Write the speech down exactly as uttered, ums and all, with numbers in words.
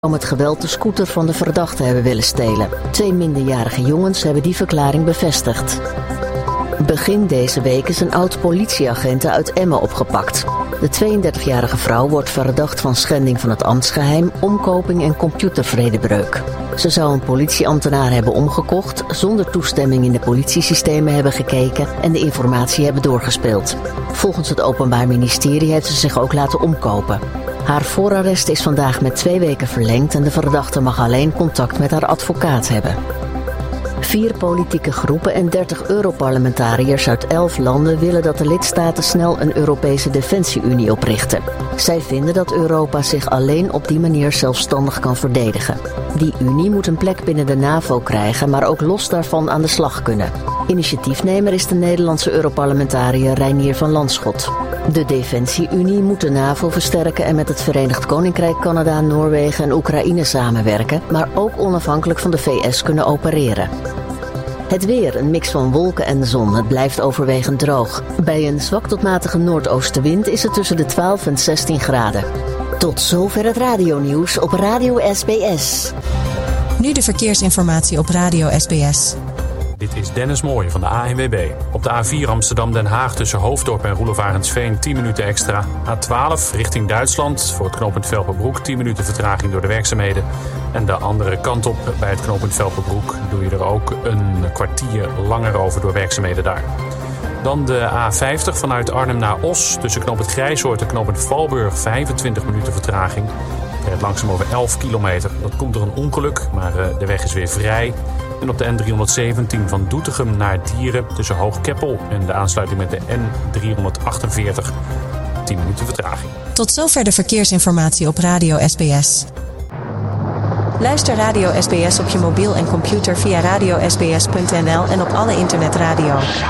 om het geweld de scooter van de verdachte hebben willen stelen. Twee minderjarige jongens hebben die verklaring bevestigd. Begin deze week is een oud-politieagent uit Emmen opgepakt. De tweeëndertigjarige vrouw wordt verdacht van schending van het ambtsgeheim, omkoping en computervredebreuk. Ze zou een politieambtenaar hebben omgekocht, zonder toestemming in de politiesystemen hebben gekeken en de informatie hebben doorgespeeld. Volgens het Openbaar Ministerie heeft ze zich ook laten omkopen. Haar voorarrest is vandaag met twee weken verlengd en de verdachte mag alleen contact met haar advocaat hebben. Vier politieke groepen en dertig Europarlementariërs uit elf landen willen dat de lidstaten snel een Europese Defensie-Unie oprichten. Zij vinden dat Europa zich alleen op die manier zelfstandig kan verdedigen. Die Unie moet een plek binnen de NAVO krijgen, maar ook los daarvan aan de slag kunnen. Initiatiefnemer is de Nederlandse Europarlementariër Reinier van Landschot. De Defensie-Unie moet de NAVO versterken en met het Verenigd Koninkrijk, Canada, Noorwegen en Oekraïne samenwerken, maar ook onafhankelijk van de V S kunnen opereren. Het weer, een mix van wolken en zon. Het blijft overwegend droog. Bij een zwak tot matige noordoostenwind is het tussen de twaalf en zestien graden. Tot zover het radionieuws op Radio S B S. Nu de verkeersinformatie op Radio S B S. Dit is Dennis Mooij van de A N W B. Op de A vier Amsterdam-Den Haag tussen Hoofddorp en Roelofarensveen tien minuten extra. A twaalf richting Duitsland voor het knooppunt Velperbroek tien minuten vertraging door de werkzaamheden. En de andere kant op bij het knooppunt Velperbroek doe je er ook een kwartier langer over door werkzaamheden daar. Dan de A vijftig vanuit Arnhem naar Os tussen knooppunt Grijshoort en knooppunt Valburg vijfentwintig minuten vertraging. Het rijdt langzaam over elf kilometer. Dat komt door een ongeluk, maar de weg is weer vrij. En op de N driehonderdzeventien van Doetinchem naar Dieren tussen Hoogkeppel en de aansluiting met de N driehonderdachtenveertig tien minuten vertraging. Tot zover de verkeersinformatie op Radio S B S. Luister Radio S B S op je mobiel en computer via radio s b s punt n l en op alle internetradio.